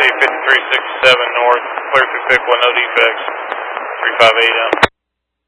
5367 north, clear through Piqua, no defects. 358M.